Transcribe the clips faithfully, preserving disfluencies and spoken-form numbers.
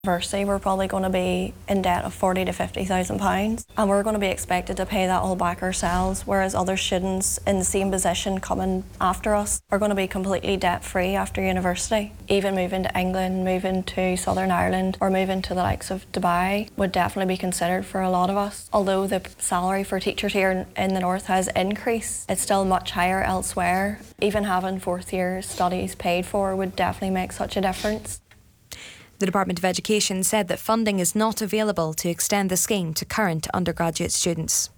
University, we're probably going to be in debt of forty to fifty thousand pounds, and we're going to be expected to pay that all back ourselves, whereas other students in the same position coming after us are going to be completely debt free after university. Even moving to England, moving to Southern Ireland, or moving to the likes of Dubai would definitely be considered for a lot of us. Although the salary for teachers here in the north has increased, it's still much higher elsewhere. Even having fourth year studies paid for would definitely make such a difference. The Department of Education said that funding is not available to extend the scheme to current undergraduate students.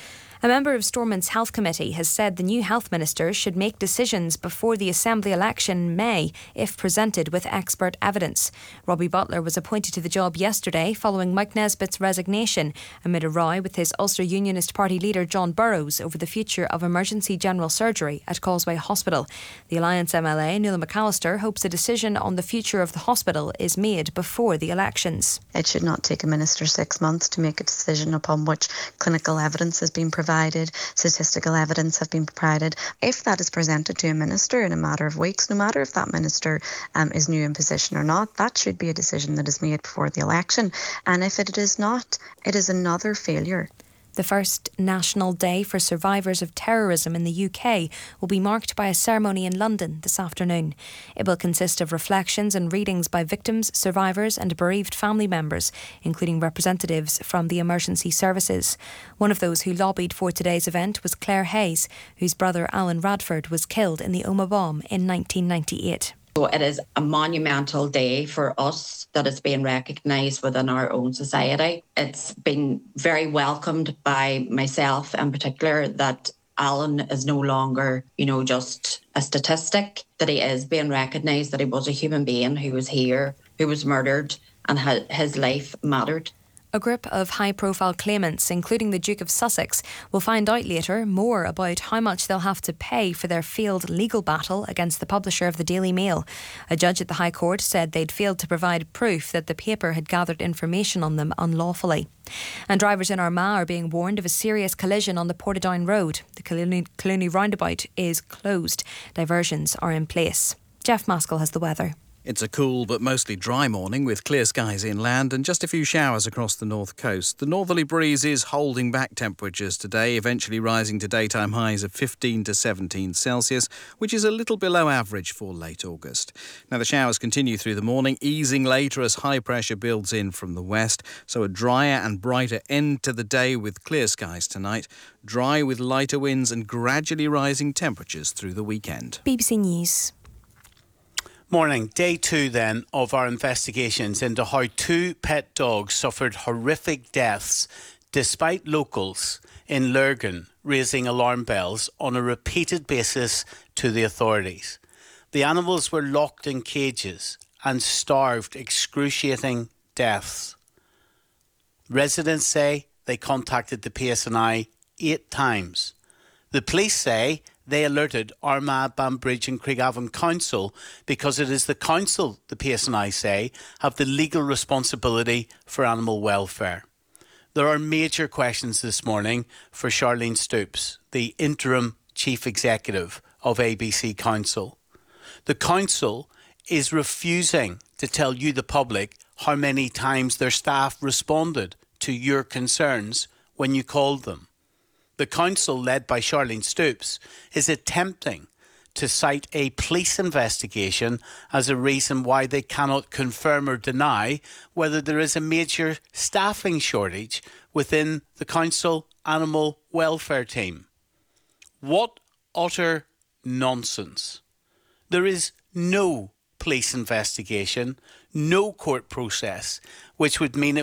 A member of Stormont's Health Committee has said the new Health Minister should make decisions before the Assembly election in May if presented with expert evidence. Robbie Butler was appointed to the job yesterday following Mike Nesbitt's resignation amid a row with his Ulster Unionist Party leader John Burrows over the future of emergency general surgery at Causeway Hospital. The Alliance M L A, Nuala McAllister, hopes a decision on the future of the hospital is made before the elections. It should not take a minister six months to make a decision upon which clinical evidence has been provided. Statistical evidence have been provided. If that is presented to a minister in a matter of weeks, no matter if that minister um, is new in position or not, that should be a decision that is made before the election. And if it is not, it is another failure. The first National Day for Survivors of Terrorism in the U K will be marked by a ceremony in London this afternoon. It will consist of reflections and readings by victims, survivors and bereaved family members, including representatives from the emergency services. One of those who lobbied for today's event was Claire Hayes, whose brother Alan Radford was killed in the Omagh bomb in nineteen ninety-eight. So it is a monumental day for us that is being recognised within our own society. It's been very welcomed by myself in particular that Alan is no longer, you know, just a statistic, that he is being recognised, that he was a human being who was here, who was murdered, and his life mattered. A group of high-profile claimants, including the Duke of Sussex, will find out later more about how much they'll have to pay for their failed legal battle against the publisher of the Daily Mail. A judge at the High Court said they'd failed to provide proof that the paper had gathered information on them unlawfully. And drivers in Armagh are being warned of a serious collision on the Portadown Road. The Clooney, Clooney roundabout is closed. Diversions are in place. Jeff Maskell has the weather. It's a cool but mostly dry morning with clear skies inland and just a few showers across the north coast. The northerly breeze is holding back temperatures today, eventually rising to daytime highs of fifteen to seventeen Celsius, which is a little below average for late August. Now the showers continue through the morning, easing later as high pressure builds in from the west. So a drier and brighter end to the day with clear skies tonight, dry with lighter winds and gradually rising temperatures through the weekend. B B C News. Morning. Day two then of our investigations into how two pet dogs suffered horrific deaths despite locals in Lurgan raising alarm bells on a repeated basis to the authorities. The animals were locked in cages and starved excruciating deaths. Residents say they contacted the P S N I eight times. The police say they alerted Armagh, Banbridge and Craigavon Council because it is the council, the P S N I say, have the legal responsibility for animal welfare. There are major questions this morning for Charlene Stoops, the interim chief executive of A B C Council. The council is refusing to tell you, the public, how many times their staff responded to your concerns when you called them. The council, led by Charlene Stoops, is attempting to cite a police investigation as a reason why they cannot confirm or deny whether there is a major staffing shortage within the council animal welfare team. What utter nonsense. There is no police investigation, no court process, which would mean it